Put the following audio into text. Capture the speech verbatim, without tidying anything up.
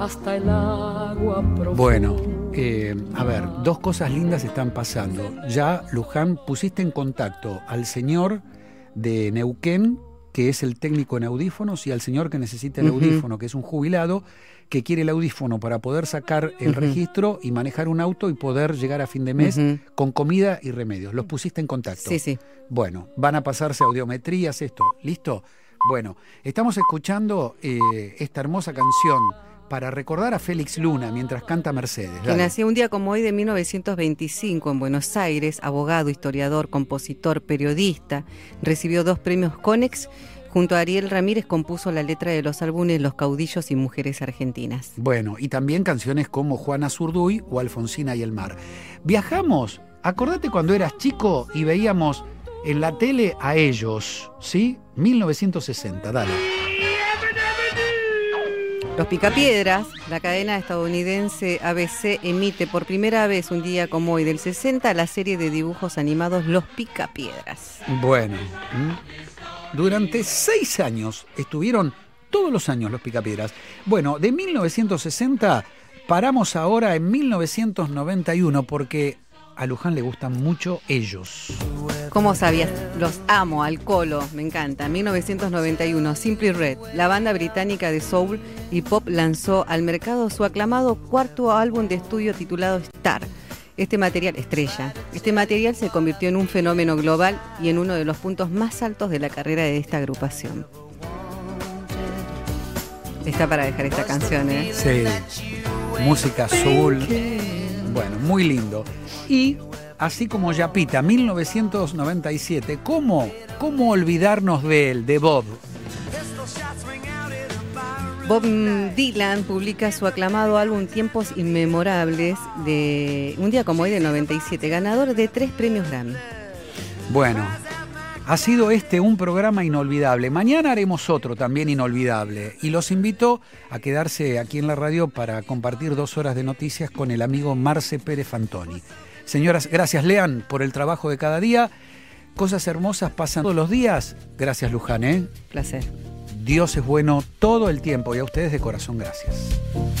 Hasta el agua profunda. Bueno, eh, a ver, dos cosas lindas están pasando. Ya, Luján, pusiste en contacto al señor de Neuquén, que es el técnico en audífonos, y al señor que necesita el uh-huh. audífono, que es un jubilado, que quiere el audífono para poder sacar el uh-huh. registro y manejar un auto y poder llegar a fin de mes uh-huh. con comida y remedios. ¿Los pusiste en contacto? Sí, sí. Bueno, van a pasarse audiometrías, esto. ¿Listo? Bueno, estamos escuchando eh, esta hermosa canción para recordar a Félix Luna mientras canta Mercedes. Que nació un día como hoy de mil novecientos veinticinco en Buenos Aires, abogado, historiador, compositor, periodista. Recibió dos premios Conex. Junto a Ariel Ramírez compuso la letra de los álbumes Los Caudillos y Mujeres Argentinas. Bueno, y también canciones como Juana Zurduy o Alfonsina y el Mar. Viajamos, acordate cuando eras chico y veíamos en la tele a ellos, ¿sí? mil novecientos sesenta, dale. Los Picapiedras, la cadena estadounidense A B C emite por primera vez un día como hoy del sesenta la serie de dibujos animados Los Picapiedras. Bueno, durante seis años estuvieron todos los años Los Picapiedras. Bueno, de mil novecientos sesenta paramos ahora en mil novecientos noventa y uno porque a Luján le gustan mucho ellos. ¿Cómo sabías? Los amo, al colo, me encanta. mil novecientos noventa y uno, Simply Red, la banda británica de soul y pop lanzó al mercado su aclamado cuarto álbum de estudio titulado Star. Este material, estrella, este material se convirtió en un fenómeno global y en uno de los puntos más altos de la carrera de esta agrupación. Está para dejar esta canción, ¿eh? Sí, música soul, bueno, muy lindo. Y así como Yapita, mil novecientos noventa y siete, ¿cómo, cómo olvidarnos de él, de Bob? Bob Dylan publica su aclamado álbum Tiempos Inmemorables de un día como hoy de noventa y siete, ganador de tres premios Grammy. Bueno, ha sido este un programa inolvidable. Mañana haremos otro también inolvidable y los invito a quedarse aquí en la radio para compartir dos horas de noticias con el amigo Marce Pérez Fantoni. Señoras, gracias Lean por el trabajo de cada día. Cosas hermosas pasan todos los días. Gracias Luján, ¿eh? Placer. Dios es bueno todo el tiempo y a ustedes de corazón gracias.